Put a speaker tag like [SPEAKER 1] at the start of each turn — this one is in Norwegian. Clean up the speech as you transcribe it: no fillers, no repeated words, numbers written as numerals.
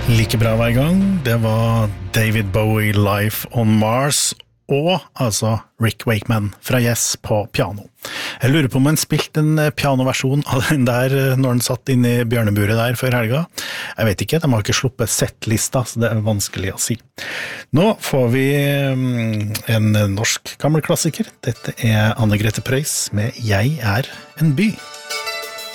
[SPEAKER 1] Like bra hver gang, det var David Bowie Live on Mars og altså Rick Wakeman fra Yes på piano. Jeg lurer på om han spilte en pianoversjon av den der når han satt inne I bjørneburet der før helga. Jeg vet ikke, de har ikke sluppet settlista, så det vanskelig å si. Nå får vi en norsk gammel klassiker. Dette Anne Grete Preus med Jeg en by.